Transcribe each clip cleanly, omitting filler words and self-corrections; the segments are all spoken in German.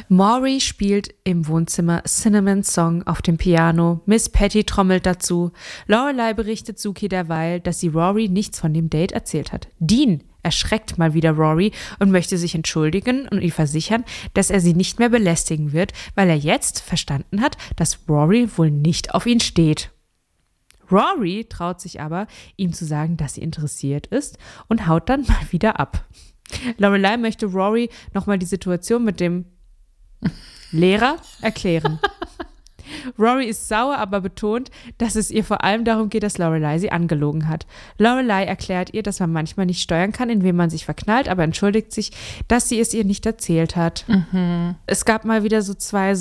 Maury spielt im Wohnzimmer Cinnamons Song auf dem Piano. Miss Patty trommelt dazu. Lorelei berichtet Sookie derweil, dass sie Rory nichts von dem Date erzählt hat. Dean erschreckt mal wieder Rory und möchte sich entschuldigen und ihr versichern, dass er sie nicht mehr belästigen wird, weil er jetzt verstanden hat, dass Rory wohl nicht auf ihn steht. Rory traut sich aber, ihm zu sagen, dass sie interessiert ist und haut dann mal wieder ab. Lorelei möchte Rory nochmal die Situation mit dem Lehrer erklären. Rory ist sauer, aber betont, dass es ihr vor allem darum geht, dass Lorelei sie angelogen hat. Lorelei erklärt ihr, dass man manchmal nicht steuern kann, in wen man sich verknallt, aber entschuldigt sich, dass sie es ihr nicht erzählt hat. Mhm. Es gab mal wieder so zwei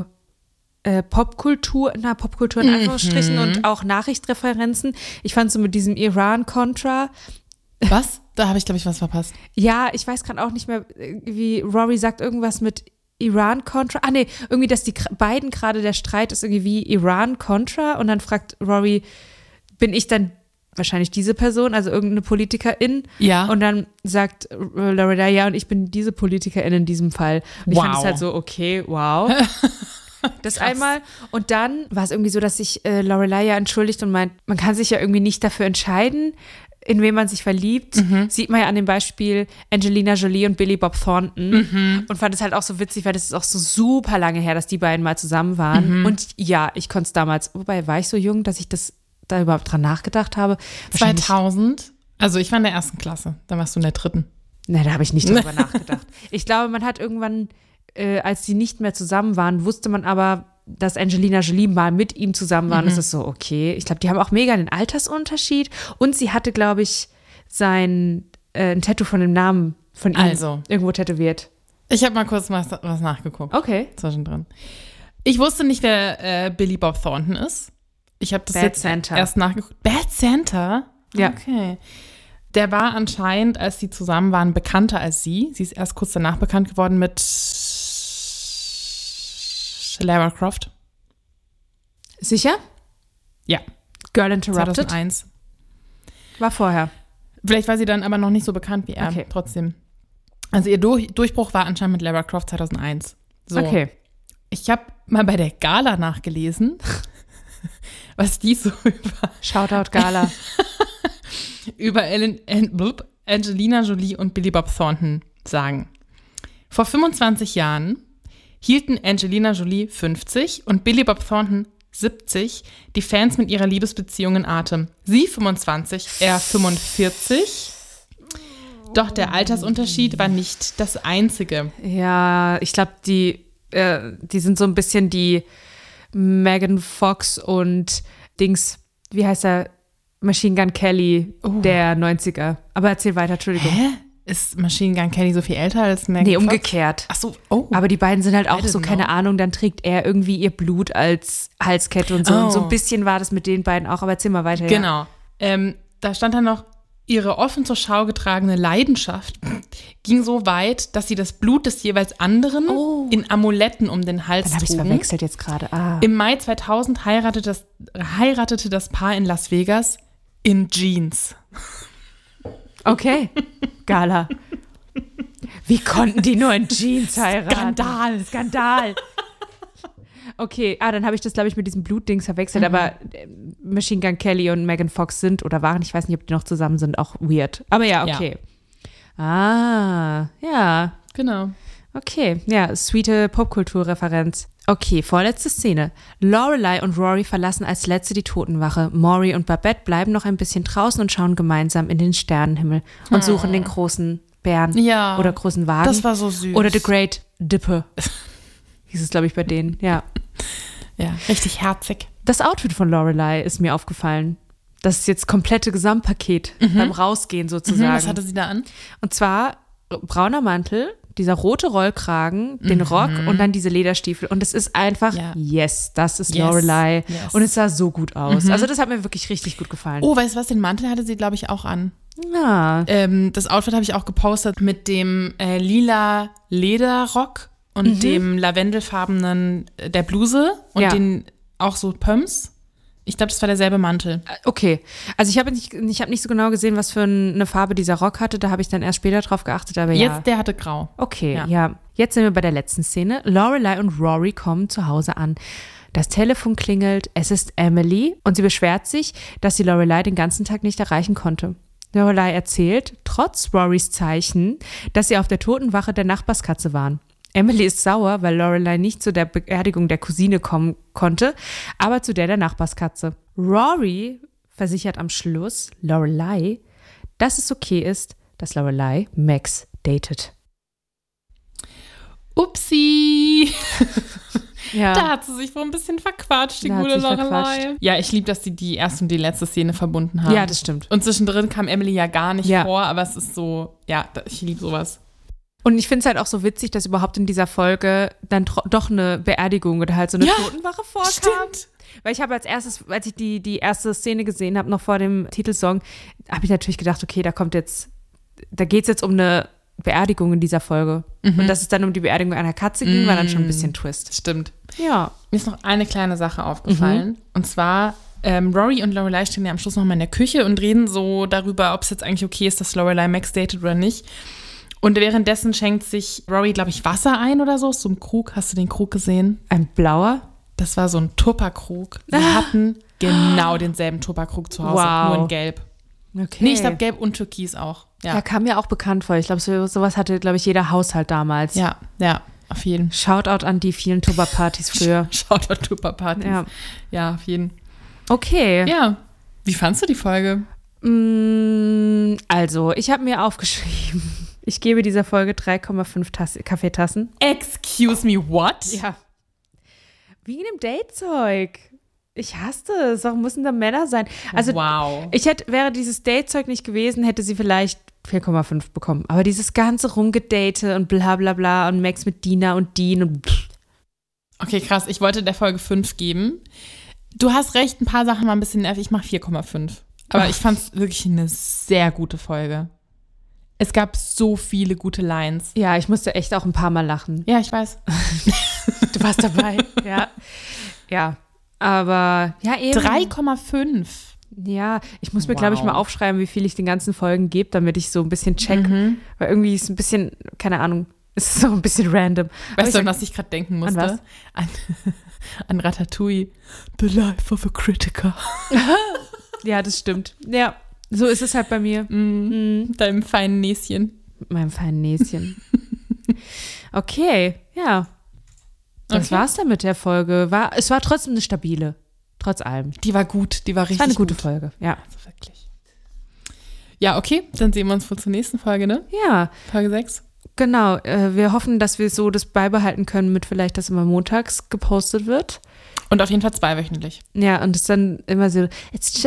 Popkultur in Anführungsstrichen und auch Nachrichtreferenzen. Ich fand so mit diesem Iran-Contra. Was? Da habe ich, glaube ich, was verpasst. Ja, ich weiß gerade auch nicht mehr, wie Rory sagt irgendwas mit Iran-Contra. Irgendwie, dass die beiden gerade, der Streit ist irgendwie wie Iran-Contra und dann fragt Rory, bin ich dann wahrscheinlich diese Person, also irgendeine Politikerin? Ja. Und dann sagt Lorelei, ja, und ich bin diese Politikerin in diesem Fall. Und ich fand es halt so, okay, wow. Das krass. Einmal. Und dann war es irgendwie so, dass sich Lorelei ja entschuldigt und meint, man kann sich ja irgendwie nicht dafür entscheiden, in wen man sich verliebt. Sieht man ja an dem Beispiel Angelina Jolie und Billy Bob Thornton. Und fand es halt auch so witzig, weil das ist auch so super lange her, dass die beiden mal zusammen waren. Und ja, ich konnte es damals, wobei war ich so jung, dass ich das da überhaupt dran nachgedacht habe. 2000? Also ich war in der 1. Klasse, dann warst du in der 3. Na, da habe ich nicht drüber nachgedacht. Ich glaube, man hat irgendwann als sie nicht mehr zusammen waren, wusste man aber, dass Angelina Jolie mal mit ihm zusammen war. Und es ist so, okay. Ich glaube, die haben auch mega den Altersunterschied. Und sie hatte, glaube ich, ein Tattoo von dem Namen von ihm irgendwo tätowiert. Ich habe mal kurz was nachgeguckt. Okay. Zwischendrin. Ich wusste nicht, wer Billy Bob Thornton ist. Ich habe das Bad jetzt Santa. Erst nachgeguckt. Bad Santa? Ja. Okay. Der war anscheinend, als sie zusammen waren, bekannter als sie. Sie ist erst kurz danach bekannt geworden mit Lara Croft. Sicher? Ja. Girl Interrupted? 2001. War vorher. Vielleicht war sie dann aber noch nicht so bekannt wie er. Okay. Trotzdem. Also ihr Durchbruch war anscheinend mit Lara Croft 2001. So. Okay. Ich habe mal bei der Gala nachgelesen, was die so Shoutout Gala. über Angelina Jolie und Billy Bob Thornton sagen. Vor 25 Jahren hielten Angelina Jolie 50 und Billy Bob Thornton 70 die Fans mit ihrer Liebesbeziehung in Atem. Sie 25, er 45. Doch der Altersunterschied war nicht das einzige. Ja, ich glaube, die sind so ein bisschen die Megan Fox und Dings, wie heißt er? Machine Gun Kelly der 90er. Aber erzähl weiter, Entschuldigung. Hä? Ist Machine Gun Kelly so viel älter als Megan Fox? Umgekehrt. Ach so, oh. Aber die beiden sind halt auch so, keine Ahnung, dann trägt er irgendwie ihr Blut als Halskette und so. Und so ein bisschen war das mit den beiden auch, aber erzähl mal weiter. Genau. Ja. Da stand dann noch, ihre offen zur Schau getragene Leidenschaft ging so weit, dass sie das Blut des jeweils anderen in Amuletten um den Hals trugen. Dann habe ich es verwechselt jetzt gerade. Im Mai 2000 heiratete das Paar in Las Vegas in Jeans. Okay, Gala. Wie konnten die nur in Jeans heiraten? Skandal. Okay, dann habe ich das, glaube ich, mit diesem Blutdings verwechselt, aber Machine Gun Kelly und Megan Fox sind oder waren, ich weiß nicht, ob die noch zusammen sind, auch weird. Aber ja, okay. Ja. Genau. Okay, ja, sweete Popkulturreferenz. Okay, vorletzte Szene. Lorelei und Rory verlassen als letzte die Totenwache. Maury und Babette bleiben noch ein bisschen draußen und schauen gemeinsam in den Sternenhimmel und suchen den großen Bären oder großen Wagen. Das war so süß. Oder The Great Dipper. Hieß es, glaube ich, bei denen, ja. Ja, richtig herzig. Das Outfit von Lorelei ist mir aufgefallen. Das ist jetzt komplette Gesamtpaket beim Rausgehen sozusagen. Was hatte sie da an? Und zwar brauner Mantel, dieser rote Rollkragen, den Rock und dann diese Lederstiefel. Und es ist einfach, das ist Lorelei. Yes. Und es sah so gut aus. Also das hat mir wirklich richtig gut gefallen. Oh, weißt du was, den Mantel hatte sie, glaube ich, auch an. Ja. Das Outfit habe ich auch gepostet mit dem lila Lederrock und dem lavendelfarbenen der Bluse und den auch so Pumps. Ich glaube, das war derselbe Mantel. Okay, also ich habe nicht so genau gesehen, was für eine Farbe dieser Rock hatte. Da habe ich dann erst später drauf geachtet, aber ja. Jetzt, der hatte grau. Okay, ja. Jetzt sind wir bei der letzten Szene. Lorelai und Rory kommen zu Hause an. Das Telefon klingelt, es ist Emily und sie beschwert sich, dass sie Lorelai den ganzen Tag nicht erreichen konnte. Lorelai erzählt, trotz Rorys Zeichen, dass sie auf der Totenwache der Nachbarskatze waren. Emily ist sauer, weil Lorelai nicht zu der Beerdigung der Cousine kommen konnte, aber zu der Nachbarskatze. Rory versichert am Schluss Lorelai, dass es okay ist, dass Lorelai Max datet. Upsi! Ja. Da hat sie sich wohl ein bisschen verquatscht, die gute Lorelai. Ja, ich liebe, dass die erste und die letzte Szene verbunden haben. Ja, das stimmt. Und zwischendrin kam Emily ja gar nicht vor, aber es ist so, ja, ich liebe sowas. Und ich finde es halt auch so witzig, dass überhaupt in dieser Folge dann doch eine Beerdigung oder halt so eine Totenwache vorkam. Stimmt. Weil ich habe als ich die erste Szene gesehen habe, noch vor dem Titelsong, habe ich natürlich gedacht, okay, da geht es jetzt um eine Beerdigung in dieser Folge. Und dass es dann um die Beerdigung einer Katze ging, war dann schon ein bisschen Twist. Stimmt. Ja. Mir ist noch eine kleine Sache aufgefallen. Und zwar, Rory und Lorelai stehen ja am Schluss nochmal in der Küche und reden so darüber, ob es jetzt eigentlich okay ist, dass Lorelai Max datet oder nicht. Und währenddessen schenkt sich Rory, glaube ich, Wasser ein oder so aus so einem Krug. Hast du den Krug gesehen? Ein blauer? Das war so ein Tupperkrug. Wir hatten genau denselben Tupperkrug zu Hause, nur in gelb. Okay. Nee, ich glaube gelb und türkis auch. Ja, kam mir auch bekannt vor. Ich glaube, sowas hatte, glaube ich, jeder Haushalt damals. Ja, auf jeden. Shoutout an die vielen Tupperpartys früher. Shoutout Tupperpartys. Ja, auf jeden. Okay. Ja. Wie fandst du die Folge? Also, ich habe mir aufgeschrieben, ich gebe dieser Folge 3,5 Kaffeetassen. Excuse me, what? Ja. Wegen dem Datezeug. Ich hasse es. Warum müssen da Männer sein? Also, wow. Wäre dieses Datezeug nicht gewesen, hätte sie vielleicht 4,5 bekommen. Aber dieses ganze Rumgedate und bla bla bla und Max mit Dina und Dean und Okay, krass. Ich wollte der Folge 5 geben. Du hast recht, ein paar Sachen waren ein bisschen nervig. Ich mache 4,5. Aber ich fand es wirklich eine sehr gute Folge. Es gab so viele gute Lines. Ja, ich musste echt auch ein paar Mal lachen. Ja, ich weiß. Du warst dabei. Ja. Aber, ja, eben. 3,5. Ja, ich muss mir, glaube ich, mal aufschreiben, wie viel ich den ganzen Folgen gebe, damit ich so ein bisschen check. Weil irgendwie ist es ein bisschen, keine Ahnung, ist so ein bisschen random. Weißt du, an was ich gerade denken musste? An Ratatouille. The life of a critiker. Ja, das stimmt. Ja, so ist es halt bei mir. Deinem feinen Näschen. Mit meinem feinen Näschen. Okay, ja. Das war's dann mit der Folge. Es war trotzdem eine stabile. Trotz allem. Die war gut, die war richtig gut. Es war eine gute Folge, ja. Also wirklich. Ja, okay, dann sehen wir uns wohl zur nächsten Folge, ne? Ja. Folge 6. Genau, wir hoffen, dass wir so das beibehalten können mit vielleicht, dass immer montags gepostet wird. Und auf jeden Fall 2-wöchentlich. Ja, und es dann immer so, it's just